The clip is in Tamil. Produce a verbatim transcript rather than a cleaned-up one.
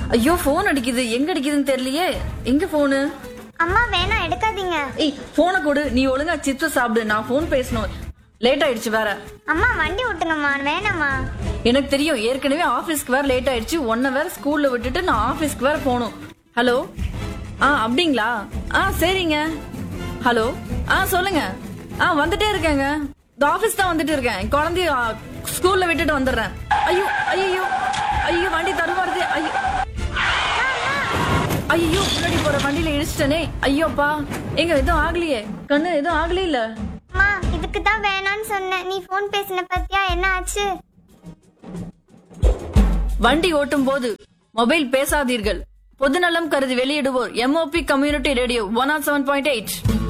ஐயோ போன் அடிக்குது, எங்க அடிக்குதுன்னு தெரியலையே. எங்க போனு? அம்மா வேணாம், எடுக்காதீங்க. ஏய் போனை கொடு, நீ ஒழுங்கா சிப்ஸ் சாப்பிடு, நான் போன் பேசணும். லேட் ஆயிடுச்சு வேற. அம்மா வண்டி விட்டுங்கம்மா, வேணாம்மா. எனக்கு தெரியும், ஏற்கனவே ஆபீஸ்க்கு வேற லேட் ஆயிடுச்சு. ஒன்ன வேற ஸ்கூல்ல விட்டுட்டு நான் ஆபீஸ்க்கு வேற போகணும். ஹலோ, ஆ அப்படிங்களா? ஆ சரிங்க. ஹலோ, ஆ சொல்லுங்க. ஆ வந்துட்டே இருக்கேங்க. இந்த ஆபீஸ் தான் வந்துட்டு இருக்கேன். குழந்தைய ஸ்கூல்ல விட்டுட்டு வந்துடுறேன். ஐயோ ஐயோ ஐயோ வண்டி தருவாருது. ஐயோ ஐயோ முன்னாடி போற வண்டியில இடிச்சிட்டனே. ஐயோப்பா, எங்க எதுவும் ஆகலையே கண்ணு, எதுவும் ஆகல இல்ல. அம்மா இதுக்கு தான் வேணான்னு சொன்னேன். நீ போன் பேசின பத்தியா, என்ன ஆச்சு? வண்டி ஓட்டும் போது மொபைல் பேசாதீர்கள். பொதுநலம் கருதி வெளியிடுவோர் MOP community radio one R seven point eight.